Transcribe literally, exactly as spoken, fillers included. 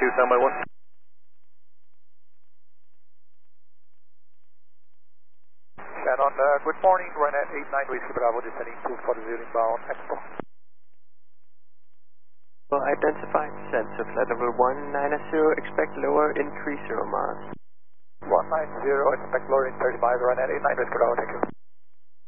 stand by one. Shannon, uh, good morning, run at eight nine Whiskey Bravo, descending two forty inbound, Expo. Well, identified sensor flight level one nine zero, expect lower in three zero miles. one nine zero, expect lower in thirty-five, run at eight nine Whiskey Bravo, thank you.